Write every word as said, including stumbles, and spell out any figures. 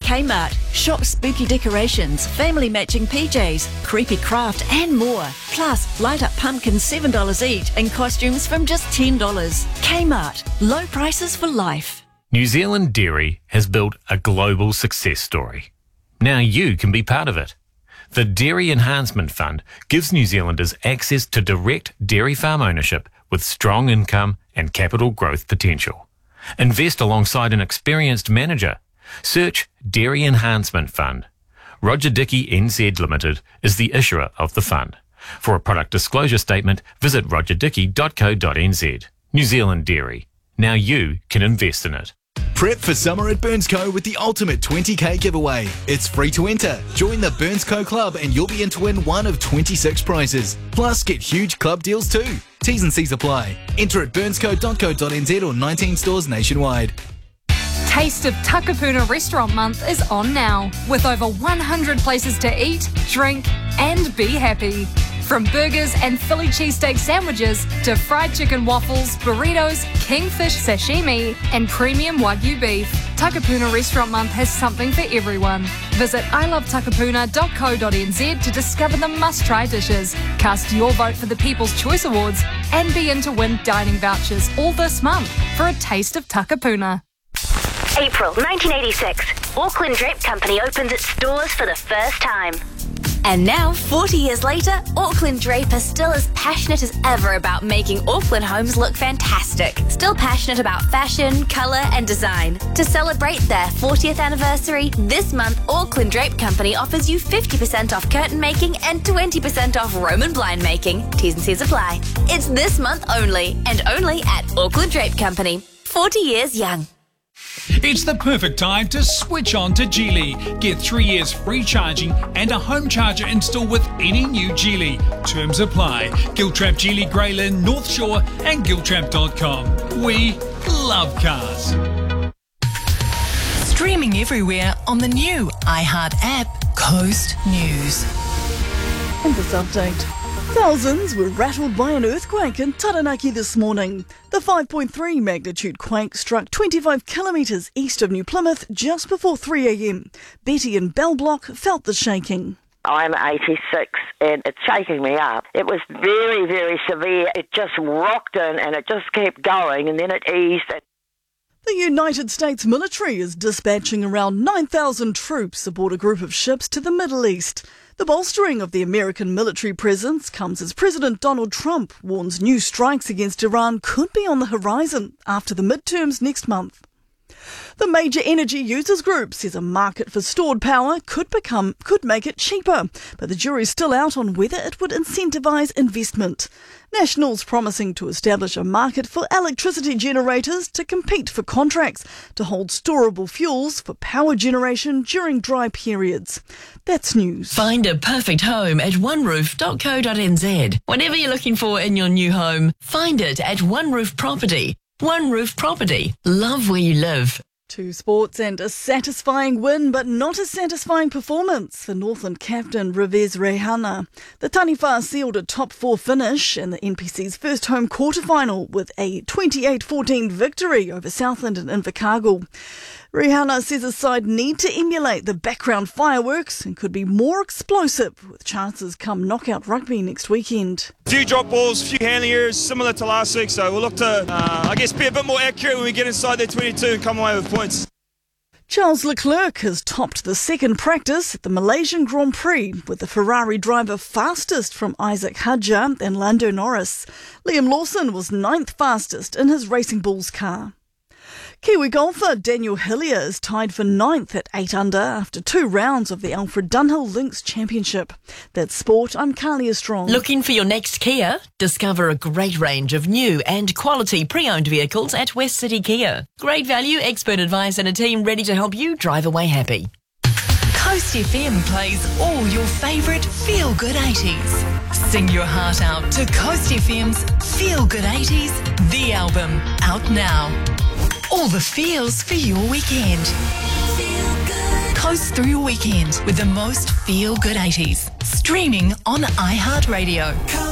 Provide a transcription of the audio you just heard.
Kmart. Shop spooky decorations, family matching P Js, creepy craft and more. Plus, light up pumpkins seven dollars each and costumes from just ten dollars. Kmart. Low prices for life. New Zealand Dairy has built a global success story. Now you can be part of it. The Dairy Enhancement Fund gives New Zealanders access to direct dairy farm ownership with strong income and capital growth potential. Invest alongside an experienced manager. Search Dairy Enhancement Fund. Roger Dickey N Z Limited is the issuer of the fund. For a product disclosure statement, visit roger dickey dot co dot n z. New Zealand Dairy. Now you can invest in it. Prep for summer at Burnsco with the ultimate twenty K giveaway. It's free to enter. Join the Burnsco Club and you'll be in to win one of twenty-six prizes. Plus, get huge club deals too. T's and C's apply. Enter at burnsco dot co dot n z or nineteen stores nationwide. Taste of Takapuna Restaurant Month is on now, with over one hundred places to eat, drink and be happy. From burgers and Philly cheesesteak sandwiches to fried chicken waffles, burritos, kingfish sashimi and premium Wagyu beef, Takapuna Restaurant Month has something for everyone. Visit i love takapuna dot co dot n z to discover the must-try dishes, cast your vote for the People's Choice Awards and be in to win dining vouchers all this month for a taste of Takapuna. April nineteen eighty-six, Auckland Drape Company opens its doors for the first time. And now, forty years later, Auckland Drape are still as passionate as ever about making Auckland homes look fantastic. Still passionate about fashion, colour and design. To celebrate their fortieth anniversary, this month Auckland Drape Company offers you fifty percent off curtain making and twenty percent off Roman blind making. T's and C's apply. It's this month only, and only at Auckland Drape Company. forty years young. It's the perfect time to switch on to Geely. Get three years free charging and a home charger installed with any new Geely. Terms apply. Giltrap Geely Greylin, North Shore and giltrap dot com. We love cars. Streaming everywhere on the new iHeart app, Coast News. In this update, thousands were rattled by an earthquake in Taranaki this morning. The five point three magnitude quake struck twenty-five kilometres east of New Plymouth just before three a m. Betty in Bell Block felt the shaking. I'm eighty-six and it's shaking me up. It was very, very severe. It just rocked in and it just kept going and then it eased. The United States military is dispatching around nine thousand troops aboard a group of ships to the Middle East. The bolstering of the American military presence comes as President Donald Trump warns new strikes against Iran could be on the horizon after the midterms next month. The major energy users group says a market for stored power could become could make it cheaper, but the jury's still out on whether it would incentivise investment. National's promising to establish a market for electricity generators to compete for contracts to hold storable fuels for power generation during dry periods. That's news. Find a perfect home at one roof dot co dot n z. Whatever you're looking for in your new home, find it at One Roof Property. One Roof Property. Love where you live. Two sports and a satisfying win, but not a satisfying performance for Northland captain Rivez Reihana. The Taniwha sealed a top four finish in the N P C's first home quarter-final with a twenty-eight fourteen victory over Southland and Invercargill. Reihana says his side need to emulate the background fireworks and could be more explosive with chances come knockout rugby next weekend. A few drop balls, a few handling errors, similar to last week, so we'll look to, uh, I guess, be a bit more accurate when we get inside their twenty-two and come away with points. Charles Leclerc has topped the second practice at the Malaysian Grand Prix with the Ferrari driver fastest from Isaac Hadjar and Lando Norris. Liam Lawson was ninth fastest in his Racing Bulls car. Kiwi golfer Daniel Hillier is tied for ninth at eight under after two rounds of the Alfred Dunhill Links Championship. That's sport. I'm Carlia Strong. Looking for your next Kia? Discover a great range of new and quality pre-owned vehicles at West City Kia. Great value, expert advice and a team ready to help you drive away happy. Coast F M plays all your favourite feel-good eighties. Sing your heart out to Coast F M's Feel Good eighties, the album, out now. All the feels for your weekend. Feel good. Coast through your weekend with the most feel-good eighties. Streaming on iHeartRadio.